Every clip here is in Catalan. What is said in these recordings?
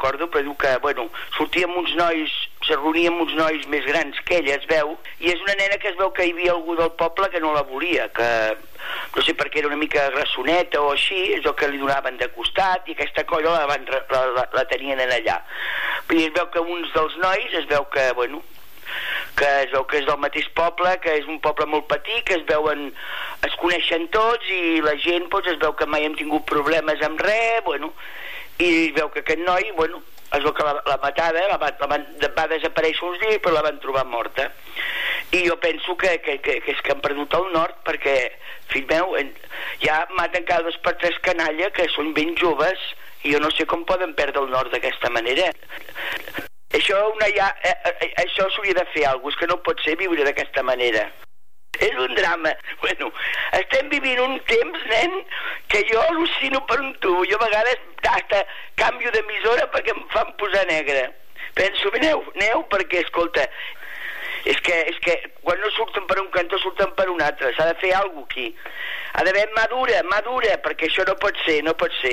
recordo, però diu que, bueno, sortia amb uns nois, se reunia amb uns nois més grans que ella, es veu, i és una nena que es veu que hi havia algú del poble que no la volia, que no sé per què era una mica grassoneta o així, és el que li donaven de costat, i aquesta colla la tenien allà. I es veu que uns dels nois, es veu que, bueno, que es veu que és del mateix poble, que és un poble molt petit, que es coneixen tots i la gent, doncs, es veu que mai hem tingut problemes amb res, bueno, i es veu que aquest noi, bueno, es veu que la matava, va desaparèixer uns dies però la van trobar morta. I jo penso que és que han perdut el nord, perquè, fill meu, ja maten cada 2 per 3 canalla que són ben joves i jo no sé com poden perdre el nord d'aquesta manera. Això s'hauria de fer alguna cosa, és que no pot ser viure d'aquesta manera. És un drama. Bueno, estem vivint un temps, nen, que jo al·lucino per un tubo. Jo a vegades hasta canvio d'emissora perquè em fan posar negre. Penso, aneu, perquè, escolta, és que quan no surten per un cantó surten per un altre. S'ha de fer alguna cosa aquí. Ha d'haver mà dura, perquè això no pot ser.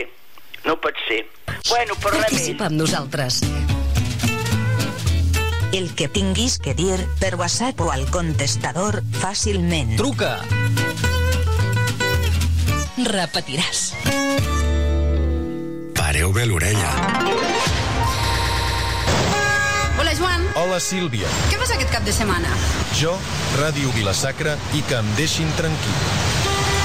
Bueno, per res més. Participa amb nosaltres. El que tinguis que dir per WhatsApp o al contestador fàcilment. Truca! Repetiràs. Pareu bé l'orella. Hola, Joan. Hola, Sílvia. Què fas aquest cap de setmana? Jo, Ràdio Vila-sacra i que em deixin tranquil.